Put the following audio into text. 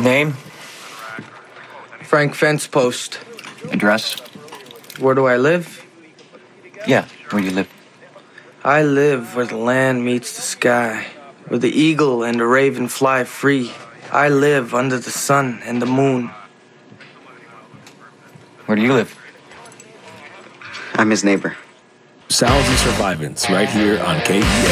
Name? Frank Fencepost. Address? Where do I live? Yeah, where do you live? I live where the land meets the sky, where the eagle and the raven fly free. I live under the sun and the moon. Where do you live? I'm his neighbor. Sounds and Survivance, right here on KEXP.